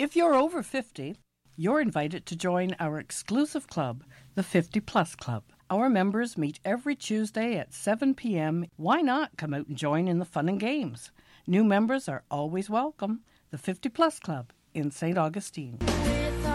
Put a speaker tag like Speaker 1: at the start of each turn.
Speaker 1: If you're over 50, you're invited to join our exclusive club, the 50 Plus Club. Our members meet every Tuesday at 7 p.m. Why not come out and join in the fun and games? New members are always welcome. The 50 Plus Club in St. Augustine.